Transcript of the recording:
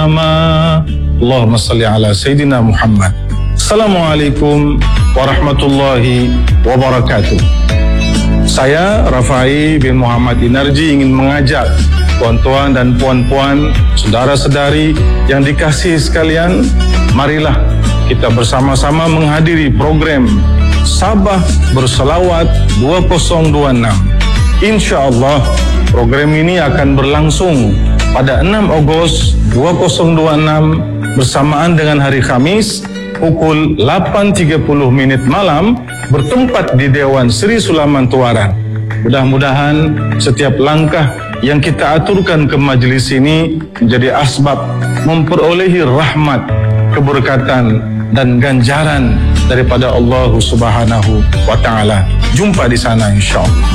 Allahumma salli ala Sayyidina Muhammad. Assalamualaikum warahmatullahi wabarakatuh. Saya Rafai bin Muhammad Inarji ingin mengajak tuan-tuan dan puan-puan, saudara-saudari yang dikasihi sekalian, marilah kita bersama-sama menghadiri program Sabah Berselawat 2026. InsyaAllah program ini akan berlangsung pada 6 Ogos 2026 bersamaan dengan hari Khamis pukul 8.30 malam bertempat di Dewan Sri Sulaman Tuaran. Mudah-mudahan setiap langkah yang kita aturkan ke majlis ini menjadi asbab memperolehi rahmat, keberkatan dan ganjaran daripada Allah Subhanahu wa Ta'ala. Jumpa di sana insyaAllah.